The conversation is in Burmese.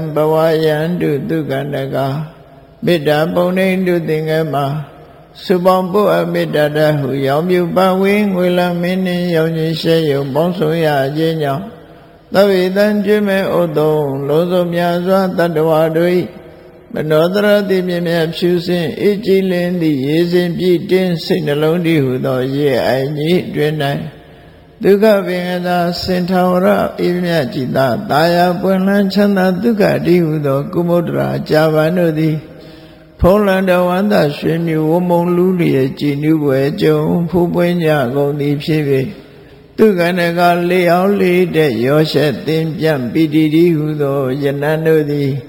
ဘဝယံတုဒုက္ခန္တကမေတ္တာပုံနေတုသင်္ကမှာစုပေါင်းပုအမေတ္တာတဟုရောင်မြူပါဝင်းငွေလမင်းနှင့်ရောင်ကြီးရှဲယုံပေါင်းဆုံရခြင်းကြောင့်သဗ္ဗေတံကျွေးမဲ့ဥတုံလုံးစုံများစွာတတ္တဝါတို့မနောတရတိမြင်မြတ်ဖြူစင်အေးကြည်လင်းသည့်ရေစဉ်ပြည့်တင်းစိတ်နှလုံးတည်းဟုသောရေအိုင်ကြီးတွင်၌ဒုက္ခပင်ကသာစင်ထာဝရအေးမြတ်จิตသာယာပွင့်လန်းချမ်းသာဒုက္ခတည်းဟုသောကုမုဒ္ဒရာကြာပန်တို့သည်ဖုံးလန်းတော်ဝန္တရွှေမြူဝမုံလူလျက်ကြည်နူးပွဲကြုံဖူးပွင့်ကြကုန်သည်ဖြစ်၍ဒုက္ခန္တကလေးအောင်လေးတဲ့ရောရှက်သင်ပြန့်ပီတိတည်းဟုသောယနန်တို့သည်